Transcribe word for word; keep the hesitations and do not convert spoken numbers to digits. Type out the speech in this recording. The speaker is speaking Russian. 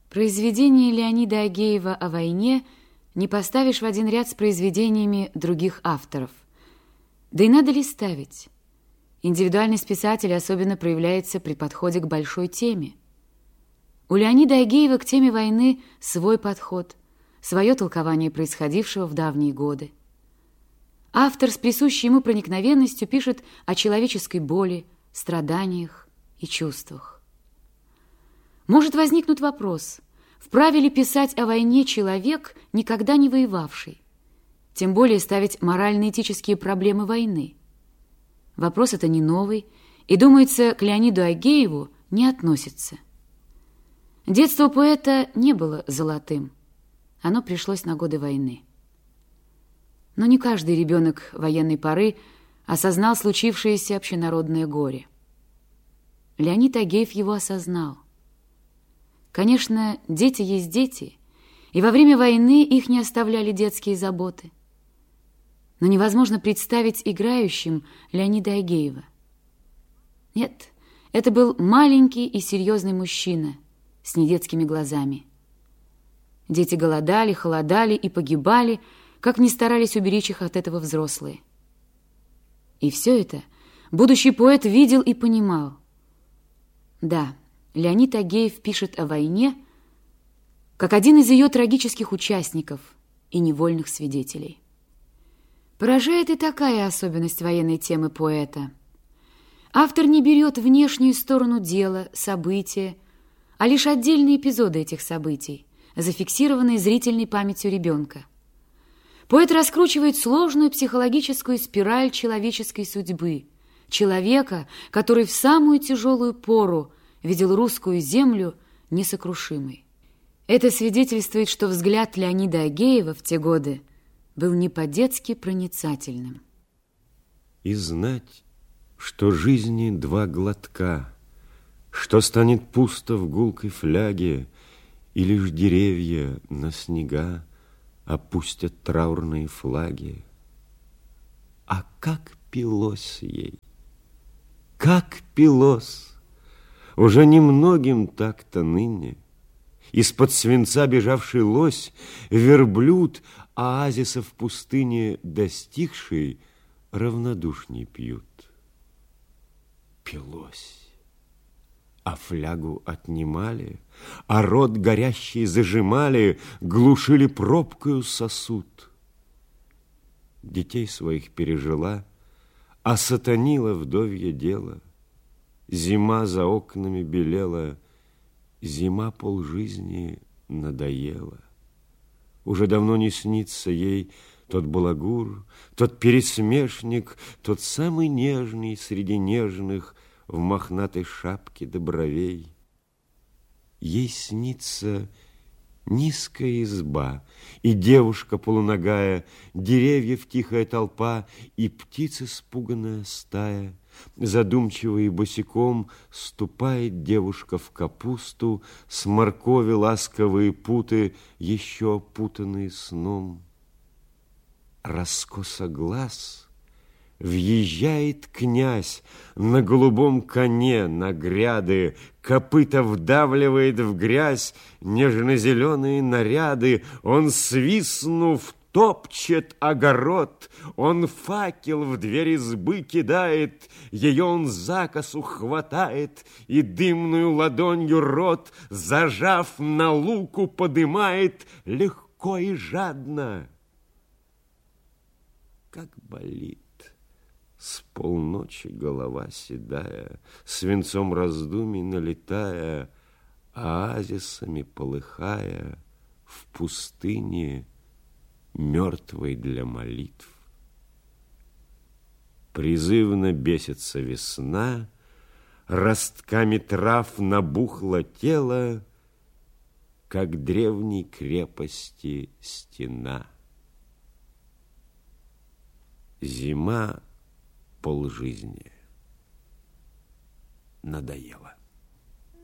Произведение Леонида Агеева о войне не поставишь в один ряд с произведениями других авторов. Да и надо ли ставить? Индивидуальность писателя особенно проявляется при подходе к большой теме. У Леонида Агеева к теме войны свой подход, свое толкование происходившего в давние годы. Автор с присущей ему проникновенностью пишет о человеческой боли, страданиях и чувствах. Может возникнуть вопрос, вправе ли писать о войне человек, никогда не воевавший, тем более ставить морально-этические проблемы войны. Вопрос это не новый и, думается, к Леониду Агееву не относится. Детство поэта не было золотым, оно пришлось на годы войны. Но не каждый ребенок военной поры осознал случившееся общенародное горе. Леонид Агеев его осознал. Конечно, дети есть дети, и во время войны их не оставляли детские заботы. Но невозможно представить играющим Леонида Агеева. Нет, это был маленький и серьезный мужчина с недетскими глазами. Дети голодали, холодали и погибали, как ни старались уберечь их от этого взрослые. И все это будущий поэт видел и понимал. Да, Леонид Агеев пишет о войне как один из ее трагических участников и невольных свидетелей. Поражает и такая особенность военной темы поэта. Автор не берет внешнюю сторону дела, события, а лишь отдельные эпизоды этих событий, зафиксированные зрительной памятью ребенка. Поэт раскручивает сложную психологическую спираль человеческой судьбы, человека, который в самую тяжелую пору видел русскую землю несокрушимой. Это свидетельствует, что взгляд Леонида Агеева в те годы был не по-детски проницательным. И знать, что жизни два глотка, что станет пусто в гулкой фляге, и лишь деревья на снега опустят траурные флаги. А как пилось ей, как пилось! Уже немногим так-то ныне. Из-под свинца бежавший лось, верблюд, оазиса в пустыне достигший, равнодушней пьют. Пилось, а флягу отнимали, а рот горящий зажимали, глушили пробкою сосуд. Детей своих пережила, осатанила вдовье дело. Зима за окнами белела, зима полжизни надоела. Уже давно не снится ей тот балагур, тот пересмешник, тот самый нежный среди нежных в мохнатой шапке до бровей. Ей снится низкая изба, и девушка полуногая, деревьев тихая толпа, и птиц испуганная стая. Задумчиво и босиком ступает девушка в капусту, с моркови ласковые путы, еще опутанные сном. Раскоса глаз въезжает князь на голубом коне на гряды, копыта вдавливает в грязь нежно-зеленые наряды. Он, свистнув, топчет огород, он факел в дверь избы кидает, ее он за косу хватает и дымную ладонью рот, зажав на луку, подымает легко и жадно. Как болит с полночи голова седая, свинцом раздумий налетая, оазисами полыхая, в пустыне мертвой для молитв. Призывно бесится весна, ростками трав набухло тело, как древней крепости стена. Зима полжизни надоела.